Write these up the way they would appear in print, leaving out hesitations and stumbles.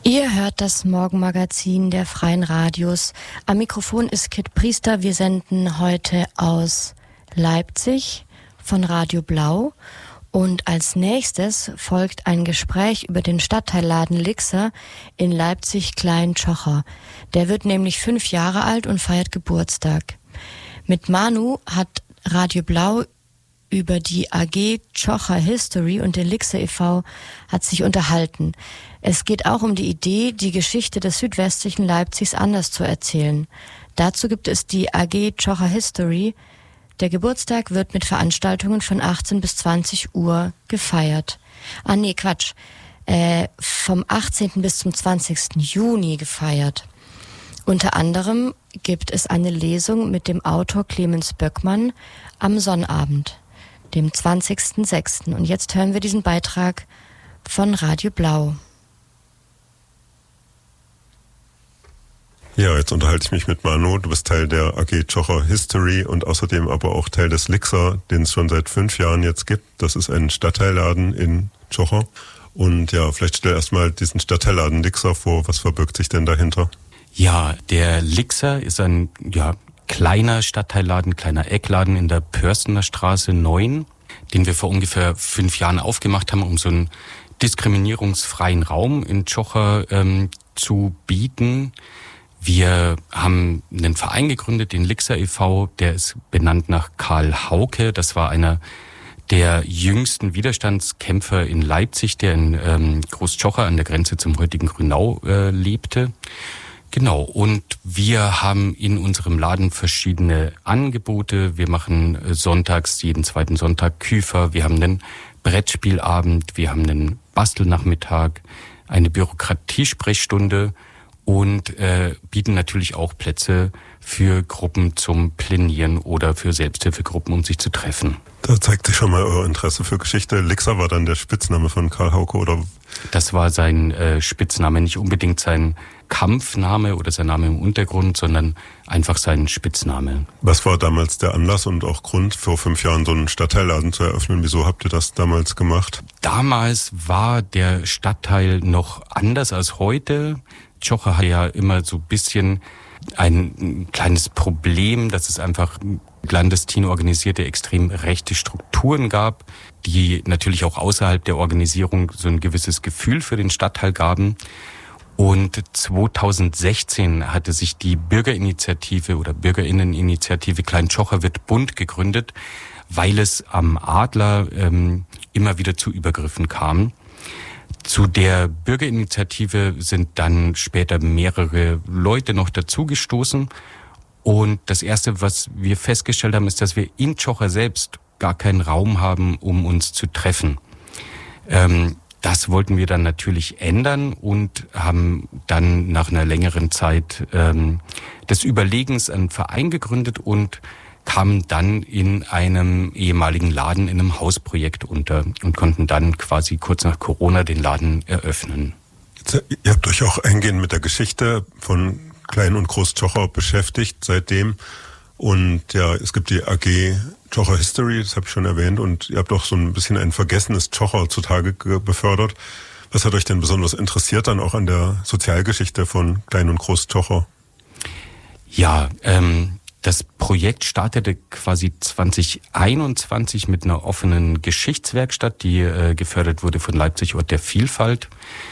Ihr hört das Morgenmagazin der Freien Radios. Am Mikrofon ist Kit Priester. Wir senden heute aus Leipzig von Radio Blau. Und als nächstes folgt ein Gespräch über den Stadtteilladen Lixer in Leipzig-Klein-Tschocher. Der wird nämlich 5 Jahre alt und feiert Geburtstag. Mit Manu hat Radio Blau über die AG Tschocher History und den Lixer e.V. hat sich unterhalten. Es geht auch um die Idee, die Geschichte des südwestlichen Leipzigs anders zu erzählen. Dazu gibt es die AG Tschocher History. Der Geburtstag wird mit Veranstaltungen von 18 bis 20 Uhr gefeiert. Vom 18. bis zum 20. Juni gefeiert. Unter anderem gibt es eine Lesung mit dem Autor Clemens Böckmann am Sonnabend, dem 20.06. Und jetzt hören wir diesen Beitrag von Radio Blau. Ja, jetzt unterhalte ich mich mit Manu. Du bist Teil der AG Tschocher History und außerdem aber auch Teil des Lixer, den es schon seit 5 Jahren jetzt gibt. Das ist ein Stadtteilladen in Tschocher. Und ja, vielleicht stell erstmal diesen Stadtteilladen Lixer vor. Was verbirgt sich denn dahinter? Ja, der Lixer ist ein kleiner Stadtteilladen, kleiner Eckladen in der Pörstener Straße 9, den wir vor ungefähr 5 Jahren aufgemacht haben, um so einen diskriminierungsfreien Raum in Tschocher zu bieten. Wir haben einen Verein gegründet, den Lixer e.V., der ist benannt nach Karl Hauke. Das war einer der jüngsten Widerstandskämpfer in Leipzig, der in Groß-Tschocher an der Grenze zum heutigen Grünau lebte. Genau, und wir haben in unserem Laden verschiedene Angebote. Wir machen sonntags, jeden zweiten Sonntag Küfer. Wir haben einen Brettspielabend, wir haben einen Bastelnachmittag, eine Bürokratiesprechstunde und bieten natürlich auch Plätze für Gruppen zum Plänieren oder für Selbsthilfegruppen, um sich zu treffen. Da zeigt sich schon mal euer Interesse für Geschichte. Lixer war dann der Spitzname von Karl Hauke, oder? Das war sein Spitzname, nicht unbedingt sein Kampfname oder sein Name im Untergrund, sondern einfach sein Spitzname. Was war damals der Anlass und auch Grund, vor 5 Jahren so einen Stadtteilladen zu eröffnen? Wieso habt ihr das damals gemacht? Damals war der Stadtteil noch anders als heute. Tschocher hat ja immer so ein bisschen ein kleines Problem, dass es einfach clandestin organisierte, extrem rechte Strukturen gab, die natürlich auch außerhalb der Organisierung so ein gewisses Gefühl für den Stadtteil gaben. Und 2016 hatte sich die Bürgerinitiative oder Bürgerinneninitiative Klein-Tschocher wird bunt gegründet, weil es am Adler immer wieder zu Übergriffen kam. Zu der Bürgerinitiative sind dann später mehrere Leute noch dazugestoßen. Und das Erste, was wir festgestellt haben, ist, dass wir in Tschocher selbst gar keinen Raum haben, um uns zu treffen. Das wollten wir dann natürlich ändern und haben dann nach einer längeren Zeit des Überlegens einen Verein gegründet und kamen dann in einem ehemaligen Laden in einem Hausprojekt unter und konnten dann quasi kurz nach Corona den Laden eröffnen. Ihr habt euch auch eingehend mit der Geschichte von Klein- und Groß-Tschocher beschäftigt seitdem. Und ja, es gibt die AG Tschocher History, das habe ich schon erwähnt, und ihr habt auch so ein bisschen ein vergessenes Tschocher zutage befördert. Was hat euch denn besonders interessiert dann auch an der Sozialgeschichte von Klein- und Groß-Tschocher? Ja, das Projekt startete quasi 2021 mit einer offenen Geschichtswerkstatt, die gefördert wurde von Leipzig Ort der Vielfalt.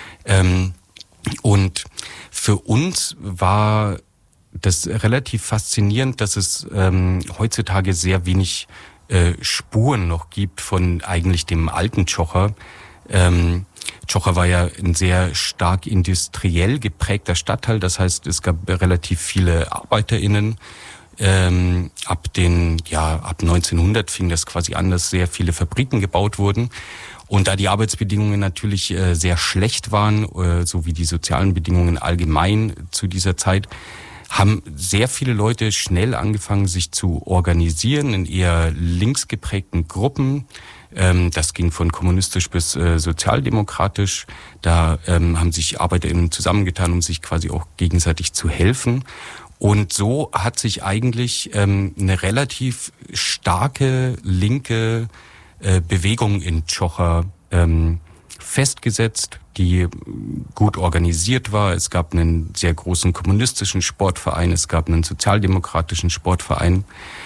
Und für uns war das relativ faszinierend, dass es heutzutage sehr wenig Spuren noch gibt von eigentlich dem alten Tschocher. Tschocher war ja ein sehr stark industriell geprägter Stadtteil, das heißt, es gab relativ viele ArbeiterInnen. Ab 1900 fing das quasi an, dass sehr viele Fabriken gebaut wurden. Und da die Arbeitsbedingungen natürlich sehr schlecht waren, so wie die sozialen Bedingungen allgemein zu dieser Zeit, haben sehr viele Leute schnell angefangen, sich zu organisieren in eher links geprägten Gruppen. Das ging von kommunistisch bis sozialdemokratisch. Da haben sich ArbeiterInnen zusammengetan, um sich quasi auch gegenseitig zu helfen. Und so hat sich eigentlich eine relativ starke linke Bewegung in Tschocher festgesetzt, die gut organisiert war. Es gab einen sehr großen kommunistischen Sportverein, es gab einen sozialdemokratischen Sportverein.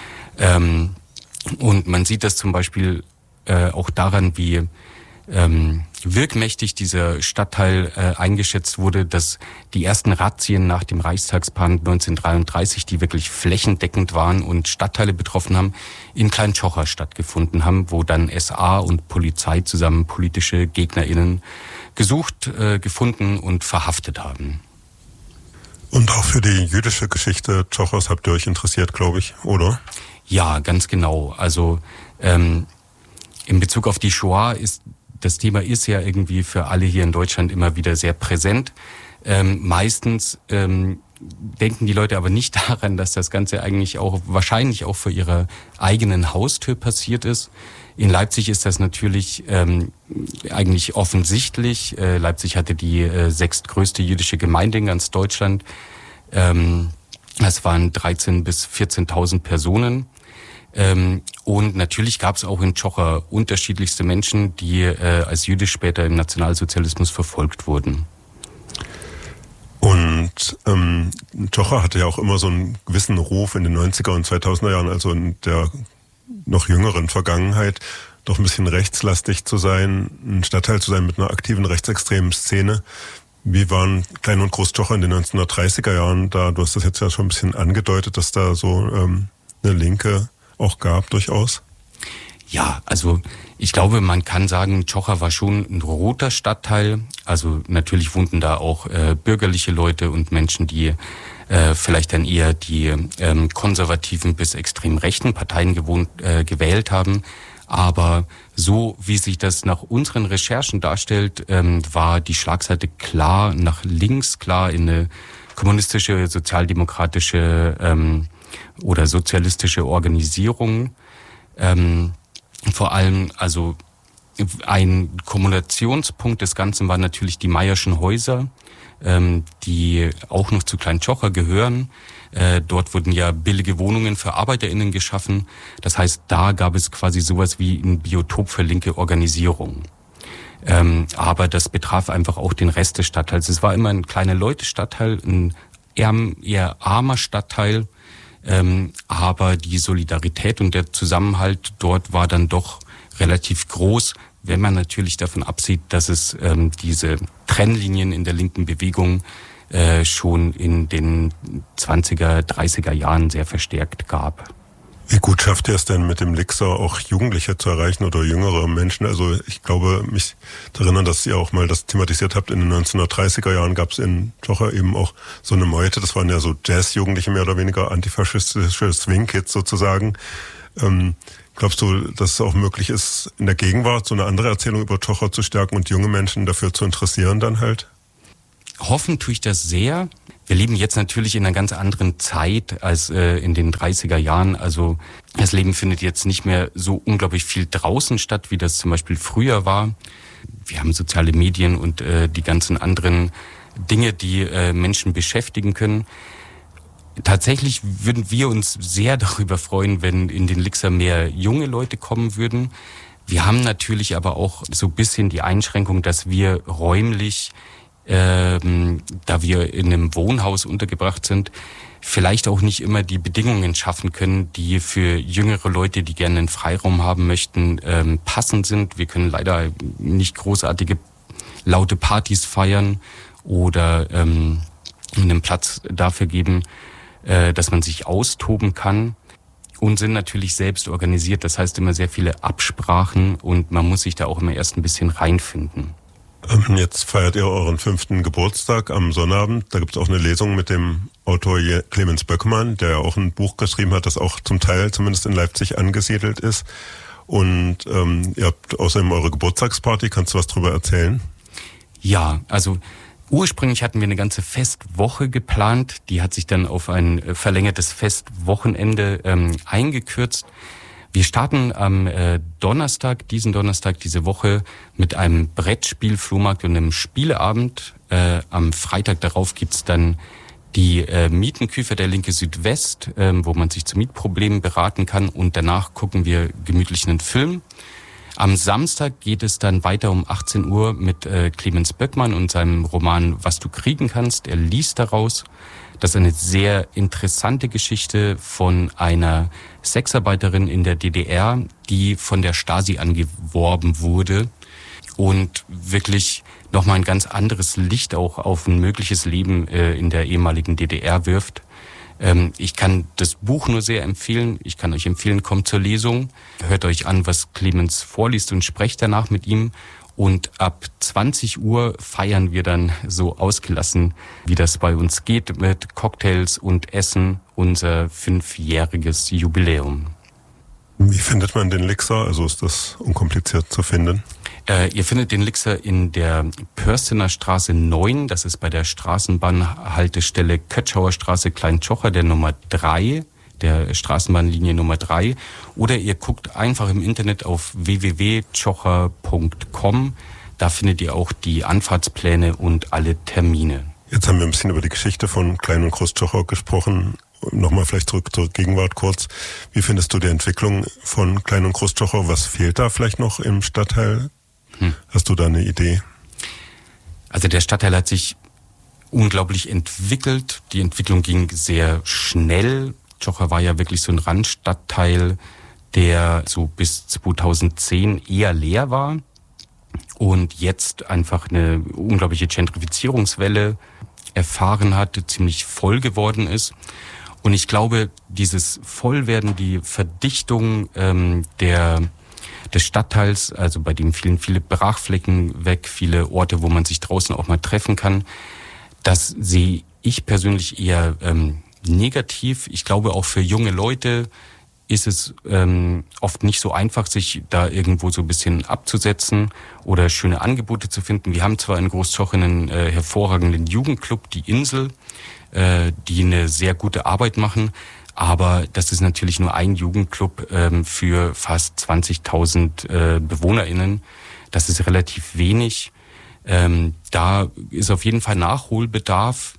Und man sieht das zum Beispiel auch daran, wie wirkmächtig dieser Stadtteil eingeschätzt wurde, dass die ersten Razzien nach dem Reichstagsbrand 1933, die wirklich flächendeckend waren und Stadtteile betroffen haben, in Klein-Tschocher stattgefunden haben, wo dann SA und Polizei zusammen politische GegnerInnen gesucht, gefunden und verhaftet haben. Und auch für die jüdische Geschichte Tschochers habt ihr euch interessiert, glaube ich, oder? Ja, ganz genau. Also in Bezug auf die Shoah das Thema ist ja irgendwie für alle hier in Deutschland immer wieder sehr präsent. Meistens denken die Leute aber nicht daran, dass das Ganze eigentlich auch wahrscheinlich auch vor ihrer eigenen Haustür passiert ist. In Leipzig ist das natürlich eigentlich offensichtlich. Leipzig hatte die sechstgrößte jüdische Gemeinde in ganz Deutschland. Es waren 13.000 bis 14.000 Personen. Und natürlich gab es auch in Tschocher unterschiedlichste Menschen, die als jüdisch später im Nationalsozialismus verfolgt wurden. Und Tschocher hatte ja auch immer so einen gewissen Ruf in den 90er und 2000er Jahren, also in der noch jüngeren Vergangenheit, doch ein bisschen rechtslastig zu sein, ein Stadtteil zu sein mit einer aktiven rechtsextremen Szene. Wie waren Klein- und Groß-Tschocher in den 1930er Jahren da? Du hast das jetzt ja schon ein bisschen angedeutet, dass da so eine Linke auch gab, durchaus? Ja, also ich glaube, man kann sagen, Tschocher war schon ein roter Stadtteil. Also natürlich wohnten da auch bürgerliche Leute und Menschen, die vielleicht dann eher die konservativen bis extrem rechten Parteien gewählt haben. Aber so wie sich das nach unseren Recherchen darstellt, war die Schlagseite klar nach links, klar in eine kommunistische, sozialdemokratische oder sozialistische Organisierung. Vor allem, also ein Kumulationspunkt des Ganzen waren natürlich die Mayer'schen Häuser, die auch noch zu Klein-Tschocher gehören. Dort wurden ja billige Wohnungen für ArbeiterInnen geschaffen. Das heißt, da gab es quasi sowas wie ein Biotop für linke Organisierung. Aber das betraf einfach auch den Rest des Stadtteils. Es war immer ein kleiner Leute-Stadtteil, ein eher armer Stadtteil. Aber die Solidarität und der Zusammenhalt dort war dann doch relativ groß, wenn man natürlich davon absieht, dass es diese Trennlinien in der linken Bewegung schon in den 20er, 30er Jahren sehr verstärkt gab. Wie gut schafft ihr es denn mit dem Lixer auch Jugendliche zu erreichen oder jüngere Menschen? Also ich glaube, mich zu erinnern, dass ihr auch mal das thematisiert habt. In den 1930er Jahren gab es in Tschocher eben auch so eine Meute. Das waren ja so Jazz-Jugendliche, mehr oder weniger antifaschistische Swing-Kids sozusagen. Glaubst du, dass es auch möglich ist, in der Gegenwart so eine andere Erzählung über Tschocher zu stärken und junge Menschen dafür zu interessieren dann halt? Hoffen tue ich das sehr. Wir leben jetzt natürlich in einer ganz anderen Zeit als in den 30er Jahren. Also das Leben findet jetzt nicht mehr so unglaublich viel draußen statt, wie das zum Beispiel früher war. Wir haben soziale Medien und die ganzen anderen Dinge, die Menschen beschäftigen können. Tatsächlich würden wir uns sehr darüber freuen, wenn in den Lixer mehr junge Leute kommen würden. Wir haben natürlich aber auch so ein bisschen die Einschränkung, dass wir räumlich, da wir in einem Wohnhaus untergebracht sind, vielleicht auch nicht immer die Bedingungen schaffen können, die für jüngere Leute, die gerne einen Freiraum haben möchten, passend sind. Wir können leider nicht großartige laute Partys feiern oder einen Platz dafür geben, dass man sich austoben kann, und sind natürlich selbst organisiert. Das heißt immer sehr viele Absprachen und man muss sich da auch immer erst ein bisschen reinfinden. Jetzt feiert ihr euren 5. Geburtstag am Sonnabend. Da gibt es auch eine Lesung mit dem Autor Clemens Böckmann, der ja auch ein Buch geschrieben hat, das auch zum Teil zumindest in Leipzig angesiedelt ist. Und ihr habt außerdem eure Geburtstagsparty. Kannst du was drüber erzählen? Ja, also ursprünglich hatten wir eine ganze Festwoche geplant. Die hat sich dann auf ein verlängertes Festwochenende eingekürzt. Wir starten am diesen Donnerstag diese Woche mit einem Brettspiel-Flohmarkt und einem Spieleabend. Am Freitag darauf gibt's dann die Mietenküfer der Linke Südwest, wo man sich zu Mietproblemen beraten kann. Und danach gucken wir gemütlich einen Film. Am Samstag geht es dann weiter um 18 Uhr mit Clemens Böckmann und seinem Roman Was du kriegen kannst. Er liest daraus. Das ist eine sehr interessante Geschichte von einer Sexarbeiterin in der DDR, die von der Stasi angeworben wurde und wirklich nochmal ein ganz anderes Licht auch auf ein mögliches Leben in der ehemaligen DDR wirft. Ich kann das Buch nur sehr empfehlen. Ich kann euch empfehlen, kommt zur Lesung. Hört euch an, was Clemens vorliest und sprecht danach mit ihm. Und ab 20 Uhr feiern wir dann so ausgelassen, wie das bei uns geht, mit Cocktails und Essen, unser 5-jähriges Jubiläum. Wie findet man den Lixer? Also ist das unkompliziert zu finden? Ihr findet den Lixer in der Pörstener Straße 9. Das ist bei der Straßenbahnhaltestelle Kötschauer Straße Klein-Tschocher, der Nummer 3. Der Straßenbahnlinie Nummer 3. Oder ihr guckt einfach im Internet auf www.tschocher.com. Da findet ihr auch die Anfahrtspläne und alle Termine. Jetzt haben wir ein bisschen über die Geschichte von Klein- und Groß-Tschocher gesprochen. Nochmal vielleicht zurück zur Gegenwart kurz. Wie findest du die Entwicklung von Klein- und Groß-Tschocher? Was fehlt da vielleicht noch im Stadtteil? Hast du da eine Idee? Also der Stadtteil hat sich unglaublich entwickelt. Die Entwicklung ging sehr schnell. Tschocher war ja wirklich so ein Randstadtteil, der so bis 2010 eher leer war und jetzt einfach eine unglaubliche Gentrifizierungswelle erfahren hat, ziemlich voll geworden ist. Und ich glaube, dieses Vollwerden, die Verdichtung des Stadtteils, also bei dem viele Brachflecken weg, viele Orte, wo man sich draußen auch mal treffen kann, das sehe ich persönlich eher negativ. Ich glaube, auch für junge Leute ist es oft nicht so einfach, sich da irgendwo so ein bisschen abzusetzen oder schöne Angebote zu finden. Wir haben zwar in Groß-Tschocher einen hervorragenden Jugendclub, die Insel, die eine sehr gute Arbeit machen, aber das ist natürlich nur ein Jugendclub für fast 20.000 BewohnerInnen. Das ist relativ wenig. Da ist auf jeden Fall Nachholbedarf.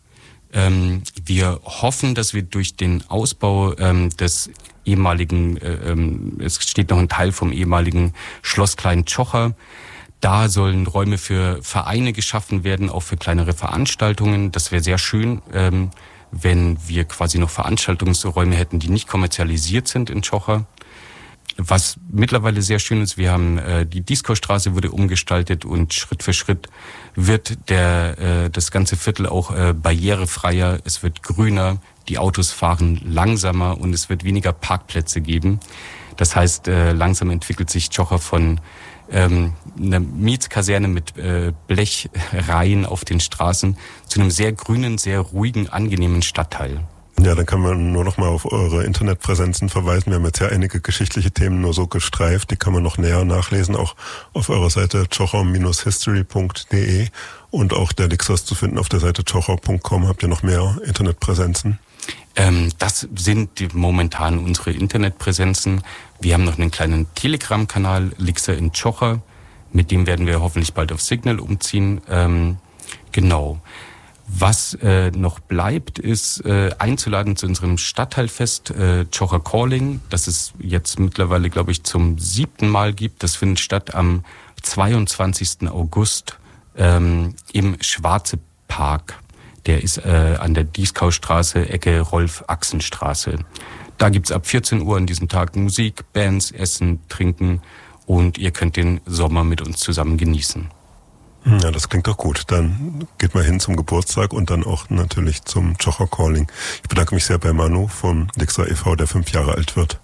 Wir hoffen, dass wir durch den Ausbau des ehemaligen, es steht noch ein Teil vom ehemaligen Schloss Klein-Tschocher, da sollen Räume für Vereine geschaffen werden, auch für kleinere Veranstaltungen. Das wäre sehr schön, wenn wir quasi noch Veranstaltungsräume hätten, die nicht kommerzialisiert sind in Tschocher. Was mittlerweile sehr schön ist, wir haben die Diskostraße wurde umgestaltet und Schritt für Schritt wird das ganze Viertel auch barrierefreier, es wird grüner, die Autos fahren langsamer und es wird weniger Parkplätze geben. Das heißt, langsam entwickelt sich Tschocher von einer Mietskaserne mit Blechreihen auf den Straßen zu einem sehr grünen, sehr ruhigen, angenehmen Stadtteil. Ja, dann kann man nur noch mal auf eure Internetpräsenzen verweisen. Wir haben jetzt ja einige geschichtliche Themen nur so gestreift. Die kann man noch näher nachlesen, auch auf eurer Seite tschocher-history.de. Und auch der Lixer ist zu finden auf der Seite tschocher.com. Habt ihr noch mehr Internetpräsenzen? Das sind momentan unsere Internetpräsenzen. Wir haben noch einen kleinen Telegram-Kanal, Lixer in Tschocher. Mit dem werden wir hoffentlich bald auf Signal umziehen. Genau. Was noch bleibt, ist einzuladen zu unserem Stadtteilfest Tschocher Calling, das es jetzt mittlerweile, glaube ich, zum 7. Mal gibt. Das findet statt am 22. August im Schwarze Park. Der ist an der Dieskaustraße, Ecke Rolf-Achsen-Straße. Da gibt's ab 14 Uhr an diesem Tag Musik, Bands, Essen, Trinken und ihr könnt den Sommer mit uns zusammen genießen. Ja, das klingt doch gut. Dann geht mal hin zum Geburtstag und dann auch natürlich zum Tschocher Calling. Ich bedanke mich sehr bei Manu vom Lixer e.V., der 5 Jahre alt wird.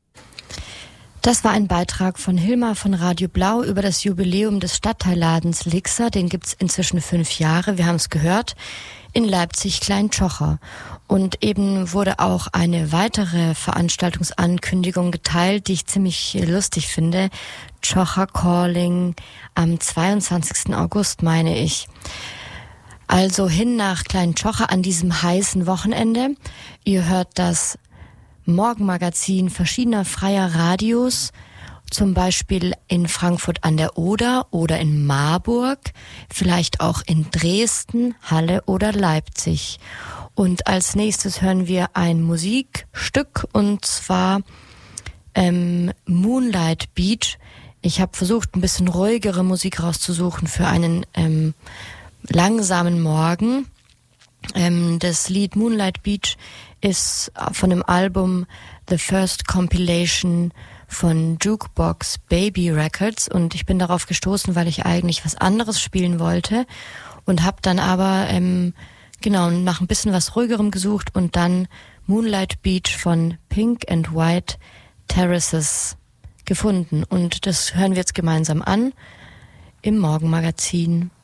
Das war ein Beitrag von Hilmar von Radio Blau über das Jubiläum des Stadtteilladens Lixer. Den gibt's inzwischen 5 Jahre, wir haben es gehört, in Leipzig Klein-Tschocher. Und eben wurde auch eine weitere Veranstaltungsankündigung geteilt, die ich ziemlich lustig finde. Tschocher Calling am 22. August, meine ich. Also hin nach Klein-Tschocher an diesem heißen Wochenende. Ihr hört das Morgenmagazin verschiedener freier Radios, zum Beispiel in Frankfurt an der Oder oder in Marburg, vielleicht auch in Dresden, Halle oder Leipzig. Und als nächstes hören wir ein Musikstück, und zwar Moonlight Beach ich habe versucht, ein bisschen ruhigere Musik rauszusuchen für einen langsamen Morgen. Das Lied Moonlight Beach ist von dem Album The First Compilation von Jukebox Baby Records und ich bin darauf gestoßen, weil ich eigentlich was anderes spielen wollte und habe dann aber nach ein bisschen was ruhigerem gesucht und dann Moonlight Beach von Pink and White Terraces gefunden und das hören wir jetzt gemeinsam an im Morgenmagazin.